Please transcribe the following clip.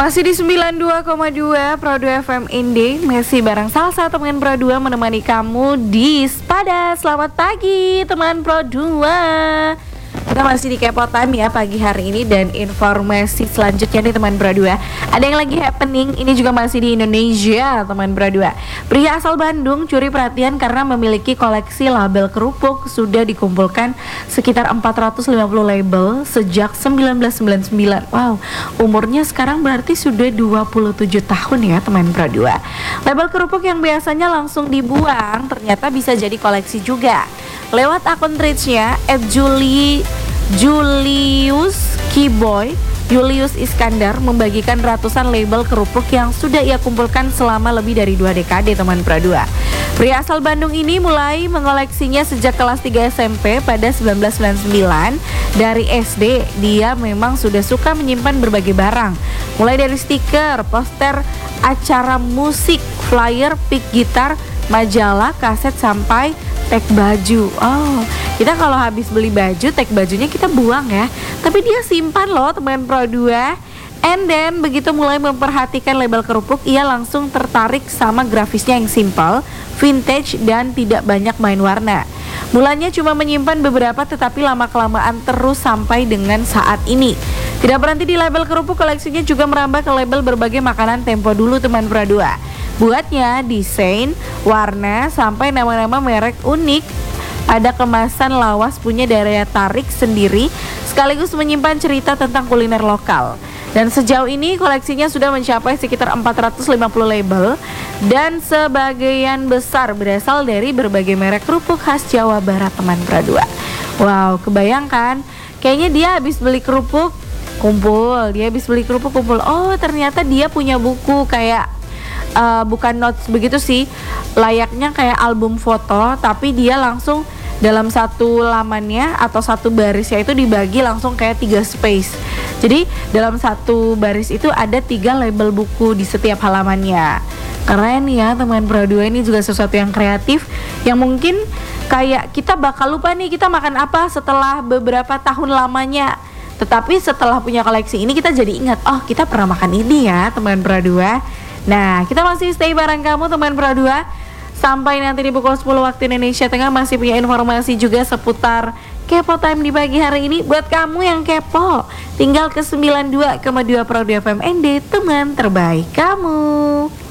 Masih di 92,2 Pro 2 FM Indie, masih bareng Salsa teman Pro 2 menemani kamu di Sepada. Selamat pagi teman Pro 2. Kita masih di Kepo Time ya pagi hari ini, dan informasi selanjutnya nih teman Pro 2. Ada yang lagi happening, ini juga masih di Indonesia teman Pro 2. Pria asal Bandung curi perhatian karena memiliki koleksi label kerupuk. Sudah dikumpulkan sekitar 450 label sejak 1999. Wow, umurnya sekarang berarti sudah 27 tahun ya teman Pro 2. Label kerupuk yang biasanya langsung dibuang ternyata bisa jadi koleksi juga. Lewat akun Twitch-nya @Julius Kiboy, Julius Iskandar membagikan ratusan label kerupuk yang sudah ia kumpulkan selama lebih dari 2 dekade teman Pro 2. Pria asal Bandung ini mulai mengoleksinya sejak kelas 3 SMP pada 1999. Dari SD dia memang sudah suka menyimpan berbagai barang, mulai dari stiker, poster acara musik, flyer, pick gitar, majalah, kaset, sampai tag baju. Oh, kita kalau habis beli baju, tag bajunya kita buang ya, tapi dia simpan loh teman Pro 2. And then begitu mulai memperhatikan label kerupuk, ia langsung tertarik sama grafisnya yang simple, vintage, dan tidak banyak main warna. Mulanya cuma menyimpan beberapa, tetapi lama-kelamaan terus sampai dengan saat ini. Tidak berhenti di label kerupuk, koleksinya juga merambah ke label berbagai makanan tempo dulu teman Pro 2. Buatnya desain, warna, sampai nama-nama merek unik. Ada kemasan lawas punya daya tarik sendiri, sekaligus menyimpan cerita tentang kuliner lokal. Dan sejauh ini koleksinya sudah mencapai sekitar 450 label, dan sebagian besar berasal dari berbagai merek kerupuk khas Jawa Barat teman Pro 2. Wow, kebayangkan? Kayaknya dia habis beli kerupuk kumpul, oh ternyata dia punya buku kayak bukan notes begitu sih, layaknya kayak album foto, tapi dia langsung dalam satu lamannya atau satu barisnya itu dibagi langsung kayak 3 space. Jadi dalam satu baris itu ada 3 label buku di setiap halamannya. Keren ya teman Pro 2, ini juga sesuatu yang kreatif yang mungkin kayak kita bakal lupa nih kita makan apa setelah beberapa tahun lamanya. Tetapi setelah punya koleksi ini kita jadi ingat, oh kita pernah makan ini ya teman Pro 2. Nah, kita masih stay bareng kamu teman Pro 2 sampai nanti di pukul 10 waktu Indonesia Tengah. Masih punya informasi juga seputar Kepo Time di pagi hari ini. Buat kamu yang kepo, tinggal ke 92,2 Pro 2 FM ND, teman terbaik kamu.